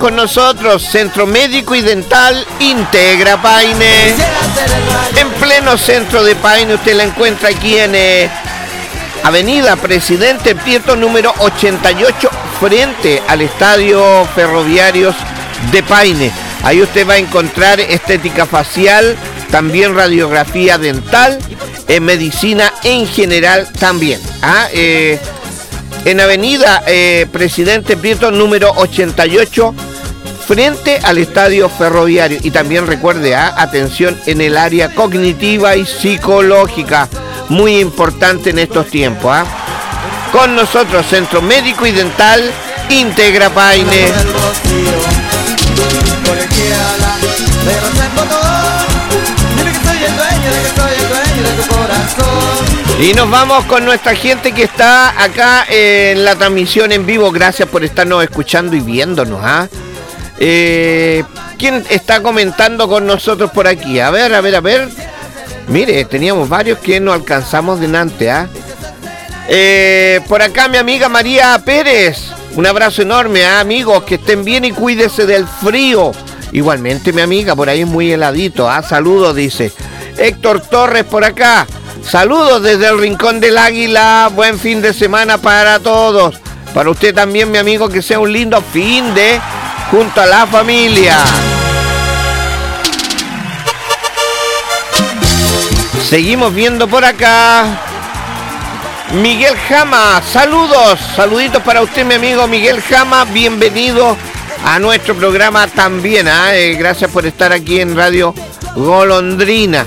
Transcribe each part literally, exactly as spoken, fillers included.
Con nosotros, Centro Médico y Dental Integra Paine. En pleno centro de Paine, usted la encuentra aquí en eh, Avenida Presidente Prieto número ochenta y ocho, frente al Estadio Ferroviarios de Paine. Ahí usted va a encontrar estética facial, también radiografía dental, eh, medicina en general también. ¿ah? Eh, en Avenida eh, Presidente Prieto número ochenta y ocho, frente al Estadio Ferroviario. Y también recuerde, ¿ah? atención en el área cognitiva y psicológica, muy importante en estos tiempos. ¿ah? Con nosotros, Centro Médico y Dental Integra Paine. Y nos vamos con nuestra gente que está acá en la transmisión en vivo. Gracias por estarnos escuchando y viéndonos. ¿ah? Eh, ¿Quién está comentando con nosotros por aquí? A ver, a ver, a ver. Mire, teníamos varios que no alcanzamos delante. ¿ah? Eh, por acá mi amiga María Pérez. Un abrazo enorme, ¿ah? amigos. Que estén bien y cuídese del frío. Igualmente mi amiga, por ahí es muy heladito. ¿ah? Saludos, dice. Héctor Torres por acá. Saludos desde el Rincón del Águila. Buen fin de semana para todos. Para usted también, mi amigo, que sea un lindo fin de... junto a la familia. Seguimos viendo por acá. Miguel Jama, saludos, saluditos para usted, mi amigo Miguel Jama, bienvenido a nuestro programa también. ¿eh? Gracias por estar aquí en Radio Golondrina.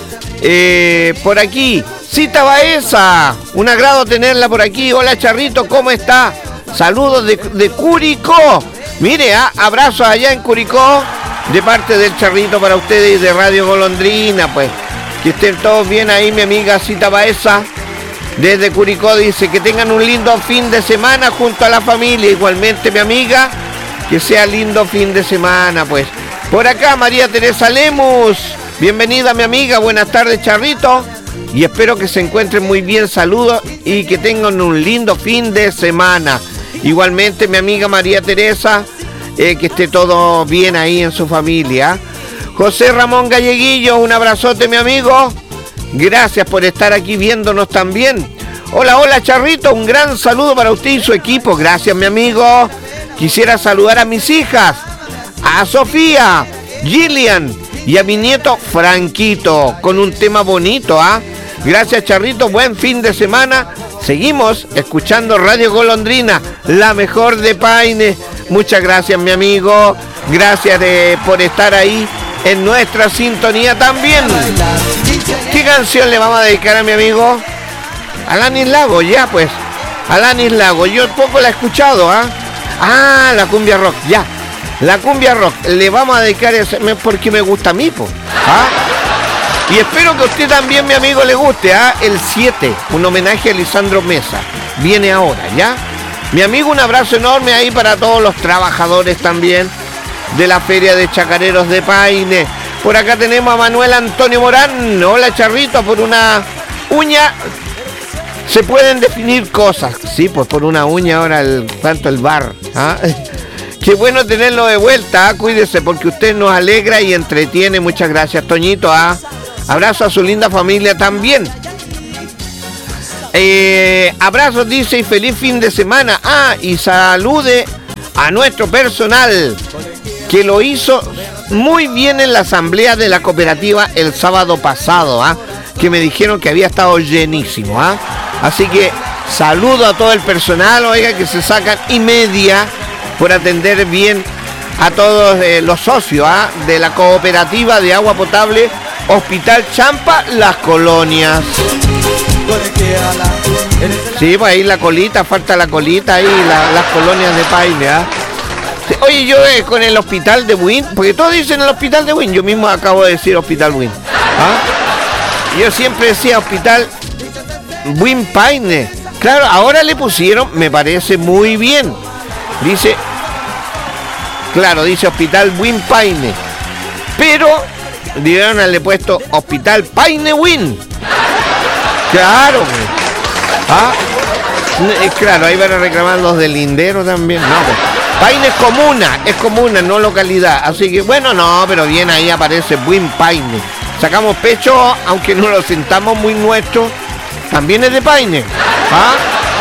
Eh, por aquí, Cita Baeza, un agrado tenerla por aquí. Hola Charrito, ¿cómo está? Saludos de, de Curicó. Mire, ¿ah? abrazos allá en Curicó, de parte del Charrito para ustedes y de Radio Golondrina, pues. Que estén todos bien ahí, mi amiga Cita Baeza, desde Curicó, dice que tengan un lindo fin de semana junto a la familia. Igualmente, mi amiga, que sea lindo fin de semana, pues. Por acá, María Teresa Lemus, bienvenida, mi amiga, buenas tardes, Charrito, y espero que se encuentren muy bien, saludos, y que tengan un lindo fin de semana. Igualmente, mi amiga María Teresa, eh, que esté todo bien ahí en su familia. José Ramón Galleguillo, un abrazote, mi amigo. Gracias por estar aquí viéndonos también. Hola, hola, Charrito, un gran saludo para usted y su equipo. Gracias, mi amigo. Quisiera saludar a mis hijas, a Sofía, Gillian y a mi nieto Franquito, con un tema bonito, ¿ah? Gracias, Charrito, buen fin de semana. Seguimos escuchando Radio Golondrina, la mejor de Paine. Muchas gracias, mi amigo. Gracias de, por estar ahí en nuestra sintonía también. ¿Qué canción le vamos a dedicar a mi amigo? Alanis Lago, ya pues. Alanis Lago, yo poco la he escuchado, ¿ah? Ah, la cumbia rock, ya. La cumbia rock, le vamos a dedicar ese, porque me gusta a mí, po. ¿Ah? Y espero que a usted también, mi amigo, le guste, ¿ah? El siete, un homenaje a Lisandro Mesa. Viene ahora, ¿ya? Mi amigo, un abrazo enorme ahí para todos los trabajadores también de la Feria de Chacareros de Paine. Por acá tenemos a Manuel Antonio Morán. Hola, Charrito, por una uña se pueden definir cosas. Sí, pues por una uña ahora el tanto el bar. ¿Ah? Qué bueno tenerlo de vuelta, ¿ah? Cuídese porque usted nos alegra y entretiene. Muchas gracias, Toñito. ¿ah? Abrazo a su linda familia también. Eh, abrazos, dice, y feliz fin de semana. Ah, y salude a nuestro personal que lo hizo muy bien en la asamblea de la cooperativa el sábado pasado, ¿ah? que me dijeron que había estado llenísimo. ¿ah? Así que saludo a todo el personal, oiga, que se sacan y media por atender bien a todos eh, los socios ¿ah? de la cooperativa de agua potable Hospital Champa Las Colonias. Sí, pues ahí la colita, falta la colita ahí, la, las colonias de Paine. ¿ah? Oye, yo eh, con el hospital de Buin, porque todos dicen el hospital de Buin, yo mismo acabo de decir hospital Buin. ¿Ah? Yo siempre decía hospital Buin Paine. Claro, ahora le pusieron, me parece muy bien. Dice, claro, dice hospital Buin Paine. Pero debieron haberle puesto hospital Paine Buin. Claro, güey. ¿Ah? Claro, ahí van a reclamar los del lindero también. No, pues. Paine es comuna, es comuna, no localidad. Así que bueno, no, pero bien ahí aparece buen Paine. Sacamos pecho, aunque no lo sintamos muy nuestro. También es de Paine. ¿Ah?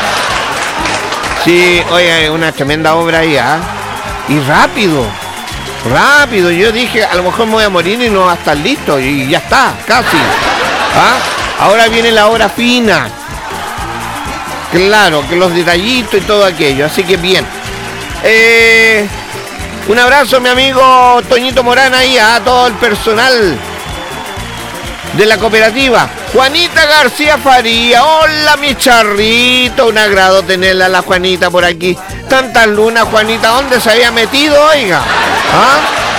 Sí, oye, una tremenda obra ahí, ¿ah? Y rápido, rápido. Yo dije, a lo mejor me voy a morir y no va a estar listo. Y ya está, casi. ¿Ah? Ahora viene la obra fina. Claro, que los detallitos y todo aquello. Así que bien. Eh, un abrazo, mi amigo Toñito Morán, ahí a todo el personal de la cooperativa. Juanita García Faría, hola mi charrito, un agrado tenerla la Juanita por aquí. Tantas lunas, Juanita, ¿dónde se había metido, oiga? ¿Ah?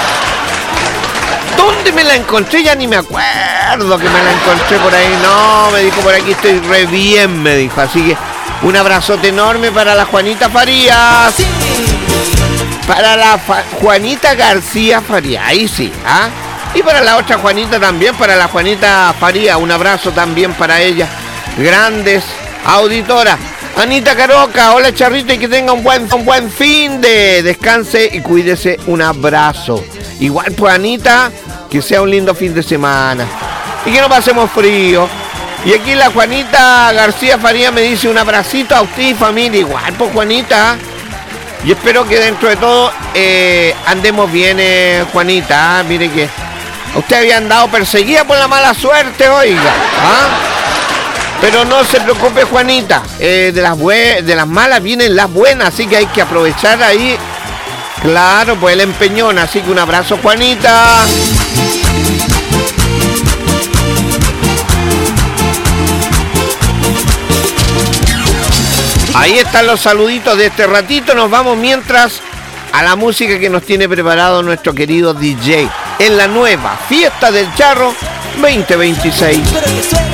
¿Dónde me la encontré? Ya ni me acuerdo que me la encontré por ahí. No, me dijo por aquí estoy re bien, me dijo. Así que un abrazote enorme para la Juanita Farías. Para la Fa- Juanita García Faría, ahí sí, ¿ah? Y para la otra Juanita también, para la Juanita Faría, un abrazo también para ella. Grandes auditoras. Anita Caroca, hola charrito y que tenga un buen, un buen fin de descanse y cuídese, un abrazo. Igual pues Anita, que sea un lindo fin de semana y que no pasemos frío. Y aquí la Juanita García Faría me dice un abracito a usted y familia. Igual pues Juanita. Y espero que dentro de todo eh, andemos bien, eh, Juanita. ¿Ah? Mire que usted había andado perseguida por la mala suerte, oiga. ¿Ah? Pero no se preocupe, Juanita. Eh, de las bue- de las malas vienen las buenas, así que hay que aprovechar ahí. Claro, pues el empeñón. Así que un abrazo, Juanita. Ahí están los saluditos de este ratito. Nos vamos mientras a la música que nos tiene preparado nuestro querido D J en la nueva Fiesta del Charro veinte veintiséis.